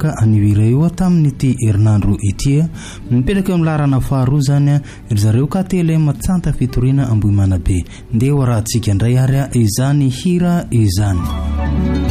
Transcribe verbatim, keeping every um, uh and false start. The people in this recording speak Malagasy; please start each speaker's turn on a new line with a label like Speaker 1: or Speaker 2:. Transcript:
Speaker 1: betsaka anivira tamin'ity herinandro ity. Mipetraka amin'ny larana faharoa zany ry zareo ka tele matsanta fitoriana Ambohimana be. Ndeha ho arahantsika indray ary izany hira izany.